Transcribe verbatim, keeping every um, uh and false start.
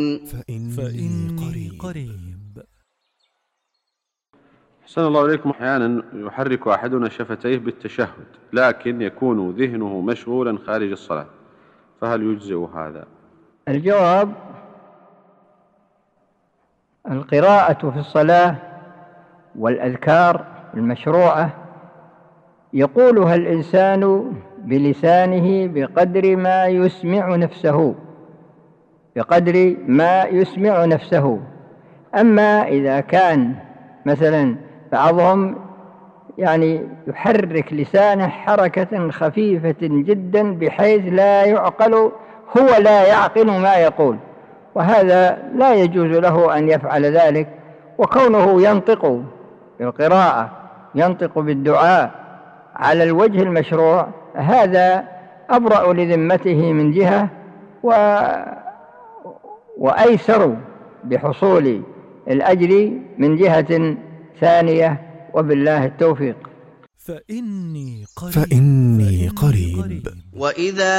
فإني, فإني قريب. أحسن الله إليكم. أحيانا يحرك أحدنا شفتيه بالتشهد لكن يكون ذهنه مشغولا خارج الصلاة، فهل يجزئ هذا؟ الجواب: القراءة في الصلاة والأذكار المشروعة يقولها الإنسان بلسانه بقدر ما يسمع نفسه بقدر ما يسمع نفسه. أما إذا كان مثلا بعضهم يعني يحرك لسانه حركة خفيفة جدا بحيث لا يعقل، هو لا يعقل ما يقول، وهذا لا يجوز له أن يفعل ذلك. وكونه ينطق بالقراءة ينطق بالدعاء على الوجه المشروع هذا أبرأ لذمته من جهة و... وأيسر بحصول الأجر من جهة ثانية، وبالله التوفيق. فإني قريب, فإني قريب. وإذا